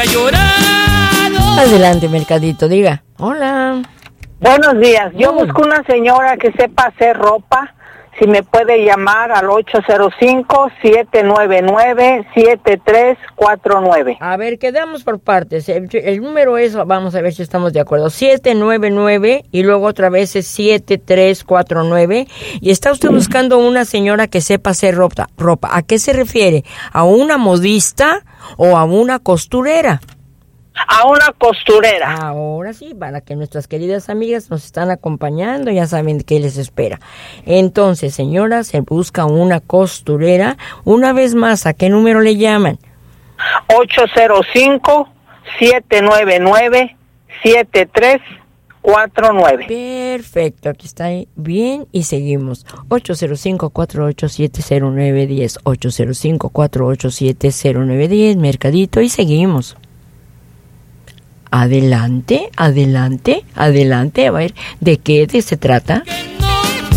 llorado. Adelante, Mercadito, diga. Hola. Buenos días. Yo busco una señora que sepa hacer ropa. Si me puede llamar al 805-799-7349. A ver, quedamos por partes. El número es, vamos a ver si estamos de acuerdo, 799 y luego otra vez es 7349. Y está usted buscando una señora que sepa hacer ropa. ¿A qué se refiere? ¿A una modista o a una costurera? A una costurera. Ahora sí, para que nuestras queridas amigas nos están acompañando, ya saben qué les espera. Entonces, señora, se busca una costurera. Una vez más, ¿a qué número le llaman? 805-799-7349. Perfecto, aquí está bien y seguimos. 805-487-0910, 805-487-0910, Mercadito, y seguimos. Adelante, adelante, adelante. A ver, ¿de qué se trata?